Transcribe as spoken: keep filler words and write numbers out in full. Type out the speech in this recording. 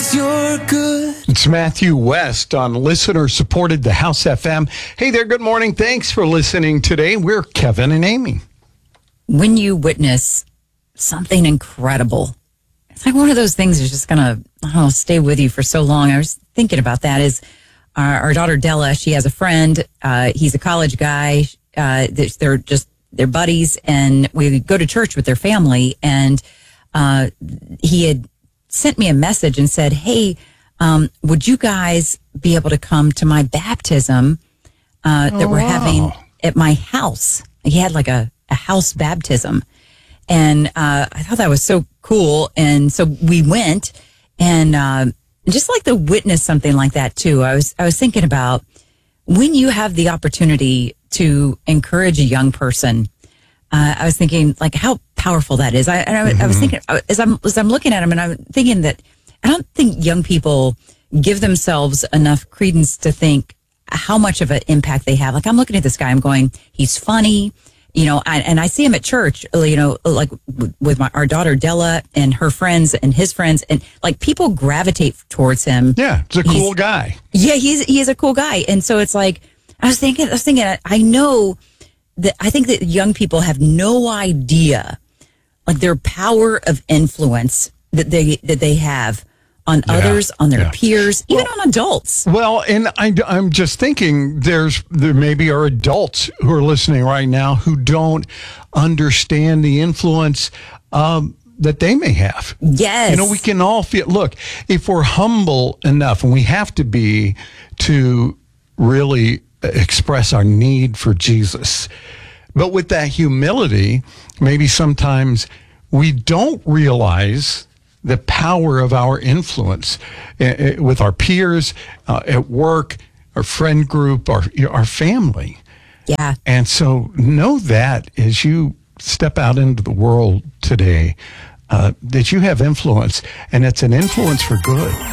'cause you're good. It's Matthew West on listener-supported The House F M. Hey there, good morning. Thanks for listening today. We're Kevin and Amy. When you witness something incredible, it's like one of those things that's just going to, I don't know, stay with you for so long. I was thinking about that is our, our daughter Della, she has a friend. Uh, he's a college guy. Uh, they're just, they're buddies, and we go to church with their family. And uh, he had sent me a message and said, hey, um, would you guys be able to come to my baptism uh, that oh, we're wow. having at my house? He had like a, a house baptism. And uh, I thought that was so cool. And so we went, and uh, just like to witness something like that too. I was I was thinking about when you have the opportunity to encourage a young person. Uh, I was thinking like how powerful that is. I, and I, mm-hmm. I was thinking as I'm as I'm looking at him, and I'm thinking that I don't think young people give themselves enough credence to think how much of an impact they have. Like I'm looking at this guy, I'm going, he's funny. You know, I, and I see him at church, you know, like with my, our daughter Della and her friends and his friends, and like people gravitate towards him. Yeah, it's a he's, cool guy. Yeah, he's he is a cool guy. And so it's like, I was thinking, I was thinking, I know that I think that young people have no idea, like their power of influence that they that they have on yeah, others, on their yeah. peers, even well, on adults. Well, and I, I'm just thinking there's there maybe are adults who are listening right now who don't understand the influence um, that they may have. Yes. You know, we can all feel, look, if we're humble enough, and we have to be to really express our need for Jesus, but with that humility, maybe sometimes we don't realize the power of our influence uh, with our peers, uh, at work, our friend group, our our family. Yeah. And so know that as you step out into the world today, uh, that you have influence, and it's an influence for good.